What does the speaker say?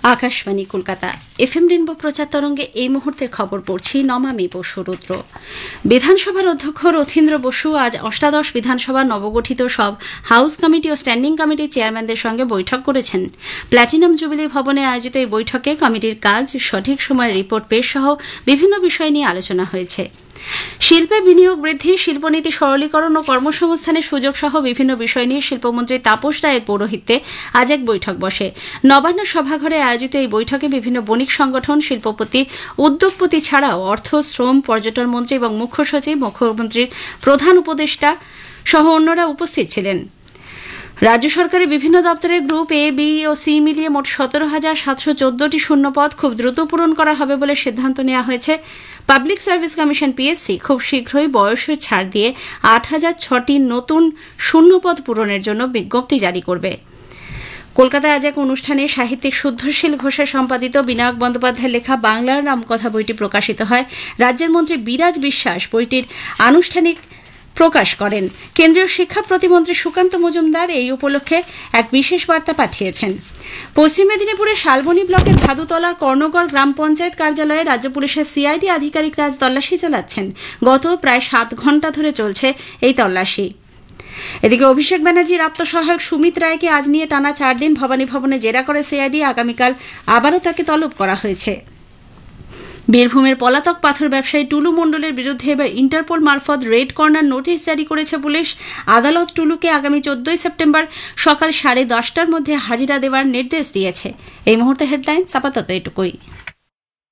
Akashvani Kolkata FM rainbow প্রচার তরঙ্গে এই মুহূর্তের খবর পড়ছি নমামি বসু রুদ্র। বিধানসভার অধ্যক্ষ রথীন্দ্র বসু আজ অষ্টাদশ বিধানসভার নবগঠিত সব হাউস কমিটি ও স্ট্যান্ডিং কমিটির চেয়ারম্যানদের সঙ্গে বৈঠক করেছেন। প্ল্যাটিনাম জুবিলি ভবনে আয়োজিত এই বৈঠকে কমিটির কাজ, সঠিক সময়ের রিপোর্ট পেশ সহ বিভিন্ন বিষয় নিয়ে আলোচনা হয়েছে। শিল্পে বিনিয়োগ বৃদ্ধি, শিল্পনীতি সরলীকরণ ও কর্মসংস্থানের সুযোগ সহ বিভিন্ন বিষয় নিয়ে শিল্পমন্ত্রী তাপস রায়ের পৌরোহিত্যে আজ এক বৈঠক বসে। নবান্ন সভাঘরে আয়োজিত এই বৈঠকে বিভিন্ন বণিক সংগঠন, শিল্পপতি, উদ্যোগপতি ছাড়াও অর্থ, শ্রম, পর্যটন মন্ত্রী এবং মুখ্য সচিব, মুখ্যমন্ত্রীর প্রধান উপদেষ্টা সহ অন্যরা উপস্থিত ছিলেন। রাজ্য সরকারের বিভিন্ন দপ্তরের গ্রুপ এ, বি ও সি মিলিয়ে মোট 17,714টি শূন্যপদ খুব দ্রুত পূরণ করা হবে বলে সিদ্ধান্ত নেওয়া হয়েছে। পাবলিক সার্ভিস কমিশন পিএসসি খুব শীঘ্রই বয়সের ছাড় দিয়ে 8,006টি নতুন শূন্যপদ পূরণের জন্য বিজ্ঞপ্তি জারি করবে। কলকাতায় আজ এক অনুষ্ঠানে সাহিত্যিক শুদ্ধশীল ঘোষের সম্পাদিত বিনায়ক বন্দ্যোপাধ্যায়ের লেখা বাংলার নামকথা বইটি প্রকাশিত হয়। রাজ্যের মন্ত্রী বিরাজ বিশ্বাস বইটির আনুষ্ঠানিক প্রকাশ করেন। কেন্দ্রীয় শিক্ষা প্রতিমন্ত্রী সুকান্ত মজুমদার এই উপলক্ষে এক বিশেষ বার্তা পাঠিয়েছেন। পশ্চিম মেদিনীপুরের শালবনী ব্লকের ভাদুতলার কর্ণগড় গ্রাম পঞ্চায়েত কার্যালয়ে রাজ্য পুলিশের সিআইডি আধিকারিকরা আজ তল্লাশি চালাচ্ছেন। গত প্রায় 7 ঘণ্টা ধরে চলছে এই তল্লাশি। এদিকে অভিষেক ব্যানার্জির আত্মসহায়ক সুমিত রায়কে আজ নিয়ে টানা 4 দিন ভবানী ভবনে জেরা করে সিআইডি। আগামীকাল আবারও তাকে তলব করা হয়েছে। বীরভূমের পলাতক পাথর ব্যবসায়ী টুলু মণ্ডলের বিরুদ্ধে এবার ইন্টারপোল মারফত রেড কর্নার নোটিশ জারি করেছে পুলিশ। আদালত টুলুকে আগামী 14 সেপ্টেম্বর সকাল 10:30টার মধ্যে হাজিরা দেওয়ার নির্দেশ দিয়েছে। এই মুহূর্তে হেডলাইন আপাতত এটুকুই।